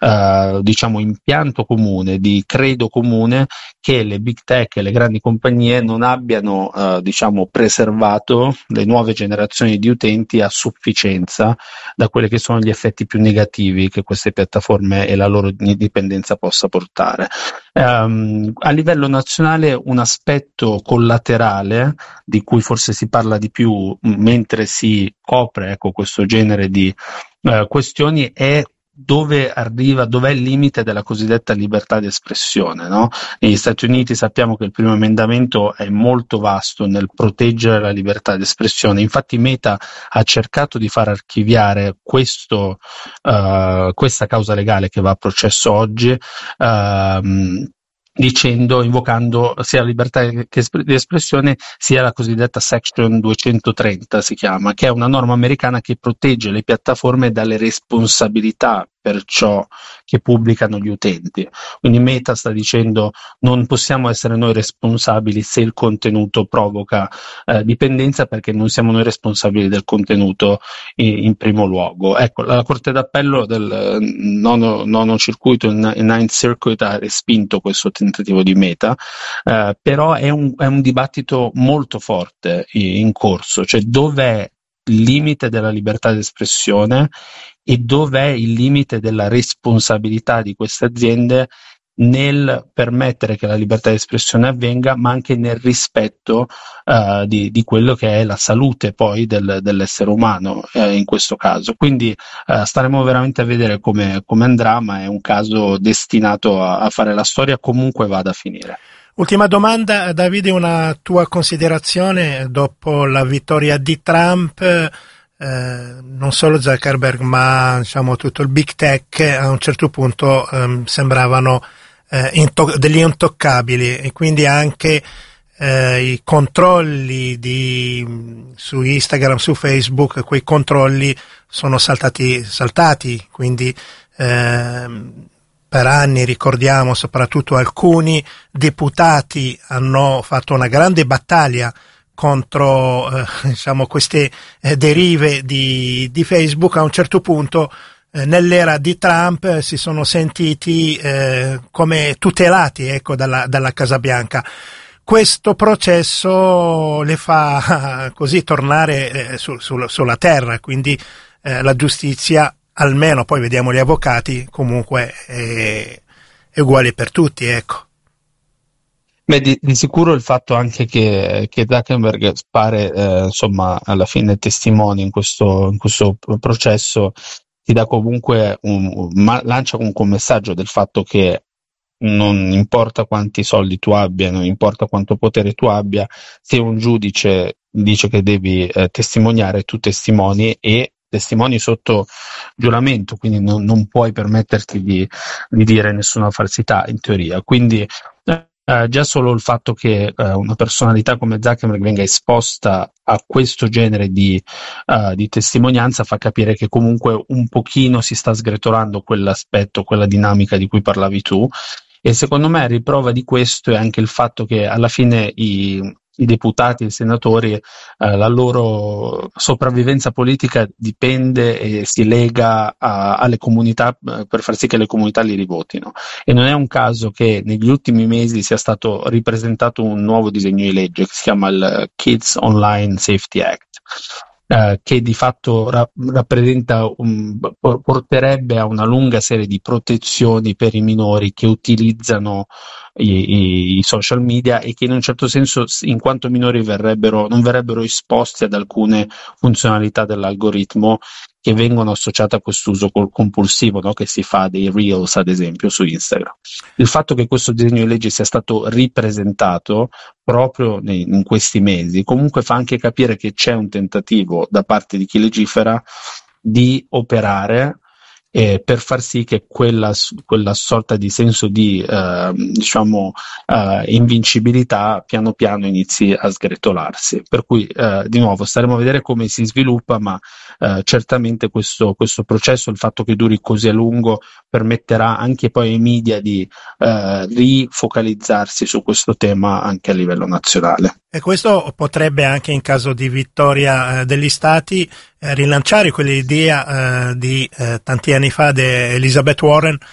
diciamo impianto comune, di credo comune, che le big tech e le grandi compagnie non abbiano diciamo preservato le nuove generazioni di utenti a sufficienza da quelli che sono gli effetti più negativi che queste piattaforme e la loro dipendenza possa portare. A livello nazionale un aspetto collaterale di cui forse si parla di più mentre si copre, ecco, questo genere di questioni è dov'è il limite della cosiddetta libertà di espressione, no? Negli Stati Uniti sappiamo che il primo emendamento è molto vasto nel proteggere la libertà di espressione, infatti Meta ha cercato di far archiviare questa causa legale che va a processo oggi, invocando sia la libertà di espressione sia la cosiddetta Section 230 si chiama, che è una norma americana che protegge le piattaforme dalle responsabilità per ciò che pubblicano gli utenti. Quindi Meta sta dicendo non possiamo essere noi responsabili se il contenuto provoca dipendenza, perché non siamo noi responsabili del contenuto in primo luogo. Ecco, la Corte d'Appello del nono circuito, il Ninth Circuit, ha respinto questo tentativo di Meta, però è un dibattito molto forte in corso, cioè dov'è il limite della libertà di espressione e dov'è il limite della responsabilità di queste aziende nel permettere che la libertà di espressione avvenga, ma anche nel rispetto di quello che è la salute poi dell'essere umano in questo caso. Quindi staremo veramente a vedere come andrà, ma è un caso destinato a fare la storia, comunque vada a finire. Ultima domanda, Davide, una tua considerazione dopo la vittoria di Trump. Non solo Zuckerberg, ma diciamo tutto il big tech a un certo punto sembravano degli intoccabili, e quindi anche i controlli su Instagram, su Facebook, quei controlli sono saltati, quindi per anni ricordiamo soprattutto alcuni deputati hanno fatto una grande battaglia contro diciamo queste derive di Facebook. A un certo punto nell'era di Trump si sono sentiti come tutelati, ecco, dalla Casa Bianca. Questo processo le fa così tornare sulla terra, quindi la giustizia, almeno poi vediamo gli avvocati, comunque è uguale per tutti, ecco. Beh, di sicuro il fatto anche che Zuckerberg pare insomma alla fine testimoni in questo processo ti dà comunque lancia comunque un messaggio del fatto che non importa quanti soldi tu abbia, non importa quanto potere tu abbia, se un giudice dice che devi testimoniare, tu testimoni e testimoni sotto giuramento, quindi non puoi permetterti di dire nessuna falsità in teoria. Quindi già solo il fatto che una personalità come Zuckerberg venga esposta a questo genere di testimonianza fa capire che comunque un pochino si sta sgretolando quell'aspetto, quella dinamica di cui parlavi tu, e secondo me riprova di questo è anche il fatto che alla fine i deputati e i senatori, la loro sopravvivenza politica dipende e si lega alle comunità per far sì che le comunità li rivotino, e non è un caso che negli ultimi mesi sia stato ripresentato un nuovo disegno di legge che si chiama il Kids Online Safety Act, che di fatto rappresenta porterebbe a una lunga serie di protezioni per i minori che utilizzano i social media e che in un certo senso, in quanto minori, non verrebbero esposti ad alcune funzionalità dell'algoritmo che vengono associate a quest'uso compulsivo, no? Che si fa dei reels ad esempio su Instagram. Il fatto che questo disegno di legge sia stato ripresentato proprio in questi mesi comunque fa anche capire che c'è un tentativo da parte di chi legifera di operare per far sì che quella sorta di senso di invincibilità piano piano inizi a sgretolarsi. Per cui di nuovo staremo a vedere come si sviluppa, ma certamente questo processo, il fatto che duri così a lungo, permetterà anche poi ai media di rifocalizzarsi su questo tema anche a livello nazionale. E questo potrebbe anche, in caso di vittoria degli stati, rilanciare quell'idea di tanti anni fa di Elizabeth Warren